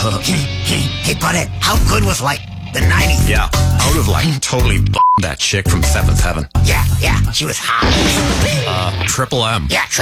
Hey, buddy, how good was, like, the 90s? Yeah, I would have, like, totally that chick from Seventh Heaven. Yeah, she was hot. Triple M. Yeah,